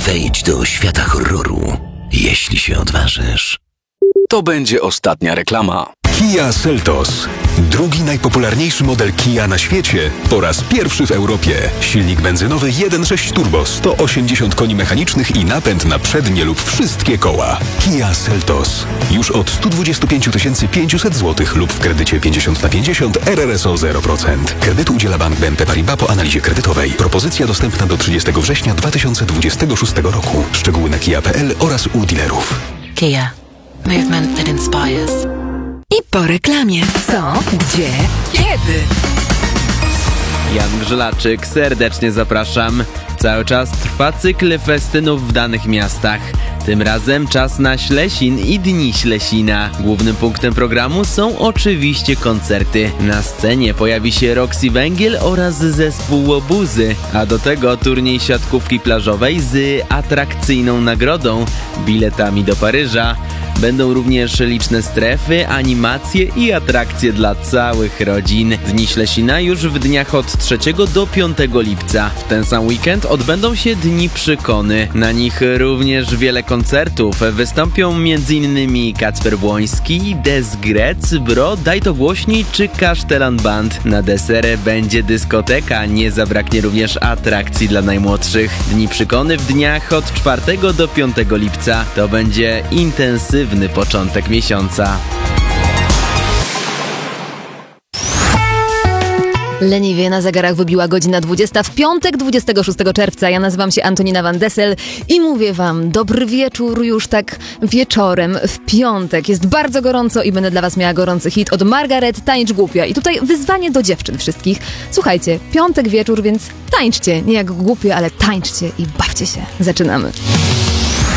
Wejdź do świata horroru, jeśli się odważysz. To będzie ostatnia reklama. Kia Seltos. Drugi najpopularniejszy model Kia na świecie po raz pierwszy w Europie. Silnik benzynowy 1.6 turbo, 180 koni mechanicznych i napęd na przednie lub wszystkie koła. Kia Seltos. Już od 125 500 zł lub w kredycie 50/50 RRSO 0%. Kredytu udziela Bank BNP Paribas po analizie kredytowej. Propozycja dostępna do 30 września 2026 roku. Szczegóły na kia.pl oraz u dealerów. Kia. Movement that inspires. I po reklamie. Co? Gdzie? Kiedy? Jan Grzelaczyk, serdecznie zapraszam. Cały czas trwa cykl festynów w danych miastach. Tym razem czas na Ślesin i Dni Ślesina. Głównym punktem programu są oczywiście koncerty. Na scenie pojawi się Roxy Węgiel oraz zespół Łobuzy, a do tego turniej siatkówki plażowej z atrakcyjną nagrodą, biletami do Paryża. Będą również liczne strefy, animacje i atrakcje dla całych rodzin. Dni Ślesina już w dniach od 3 do 5 lipca. W ten sam weekend odbędą się Dni Przykony. Na nich również wiele koncertów. Wystąpią m.in. Kacper Błoński, Des Grec, Bro, Daj to głośniej czy Kasztelan Band. Na deser będzie dyskoteka, nie zabraknie również atrakcji dla najmłodszych. Dni Przykony w dniach od 4 do 5 lipca. To będzie intensywny początek miesiąca. Leniwie na zegarach wybiła godzina 20 w piątek 26 czerwca. Ja nazywam się Antonina Van Dessel i mówię wam dobry wieczór już tak wieczorem w piątek. Jest bardzo gorąco i będę dla was miała gorący hit od Margaret, Tańcz głupia. I tutaj wyzwanie do dziewczyn wszystkich. Słuchajcie, piątek wieczór, więc tańczcie. Nie jak głupie, ale tańczcie i bawcie się. Zaczynamy.